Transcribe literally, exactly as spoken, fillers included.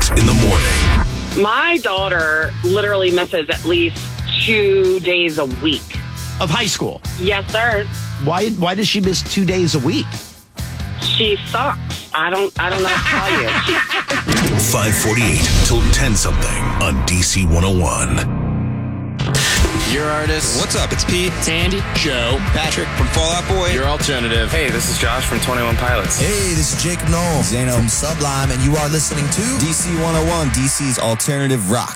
eight in the morning. My daughter literally misses at least two days a week. Of high school? Yes, sir. Why Why does she miss two days a week? She sucks. I don't I don't know what to tell you. She- five forty-eight till ten something on D C one oh one. Your artist. What's up? It's Pete. It's Andy. Joe. Patrick from Fall Out Boy. Your alternative. Hey, this is Josh from twenty-one Pilots. Hey, this is Jacob Noel, Zano from Sublime, and you are listening to D C one oh one, D C's alternative rock.